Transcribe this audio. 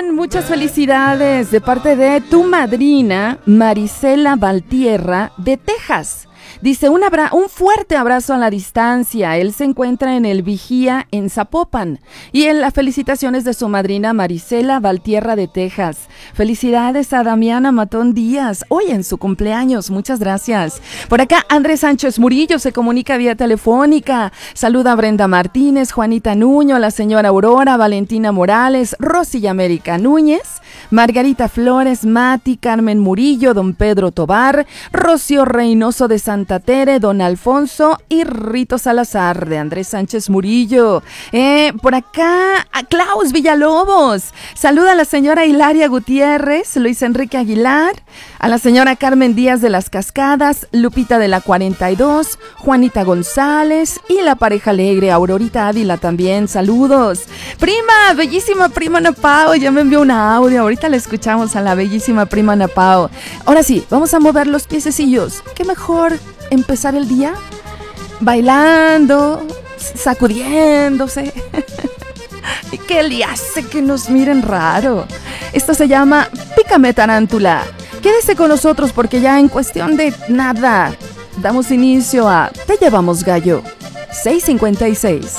están? Muchas felicidades de parte de tu madrina, Marisela Valtierra, de Texas. Dice, un fuerte abrazo a la distancia. Él se encuentra en el Vigía en Zapopan. Y en las felicitaciones de su madrina Marisela Valtierra de Texas. Felicidades a Damiana Matón Díaz, hoy en su cumpleaños. Muchas gracias. Por acá, Andrés Sánchez Murillo se comunica vía telefónica. Saluda a Brenda Martínez, Juanita Nuño, la señora Aurora, Valentina Morales, Rosy y América Núñez, Margarita Flores, Mati, Carmen Murillo, don Pedro Tobar, Rocío Reynoso de Santa Tere, don Alfonso y Rito Salazar de Andrés Sánchez Murillo. Por acá, a Klaus Villalobos. Saluda a la señora Hilaria Gutiérrez, Luis Enrique Aguilar, a la señora Carmen Díaz de las Cascadas, Lupita de la 42, Juanita González y la pareja alegre, Aurorita Ávila también. Saludos. Prima, bellísima prima Ana Pao, ya me envió un audio. Ahorita la escuchamos a la bellísima prima Ana Pao. Ahora sí, vamos a mover los piececillos. ¿Qué mejor empezar el día? Bailando, sacudiéndose. Y que le hace que nos miren raro. Esto se llama Pícame Tarántula. Quédese con nosotros porque ya en cuestión de nada damos inicio a Te Llevamos Gallo. 6:56.